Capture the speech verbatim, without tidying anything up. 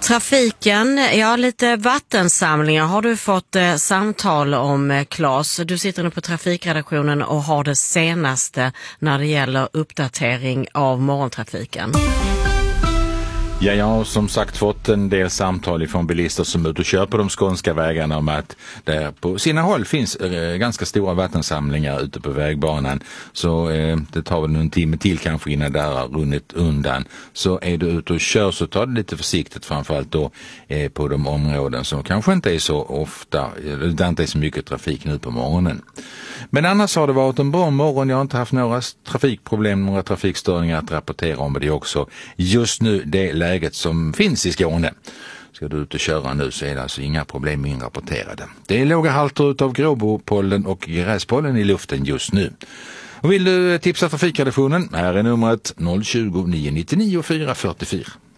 Trafiken, ja lite vattensamlingar har du fått eh, samtal om eh, Claes. Du sitter nu på trafikredaktionen och har det senaste när det gäller uppdatering av morgontrafiken. Ja, jag har som sagt fått en del samtal från bilister som är ute och kör på de skånska vägarna om att det på sina håll finns eh, ganska stora vattensamlingar ute på vägbanan. Så eh, det tar väl en timme till kanske innan det har runnit undan. Så är du ute och kör så tar det lite försiktigt, framförallt då eh, på de områden som kanske inte är så ofta, det inte är så mycket trafik nu på morgonen. Men annars har det varit en bra morgon. Jag har inte haft några trafikproblem, några trafikstörningar att rapportera om. Det är också just nu det läget som finns i Skåne. Ska du ut och köra nu så är det alltså inga problem inrapporterade. Det är låga halter utav gråbopollen och gräspollen i luften just nu. Och vill du tipsa trafikredaktionen, här är numret noll tjugo, nio nio nio, fyra fyra fyra.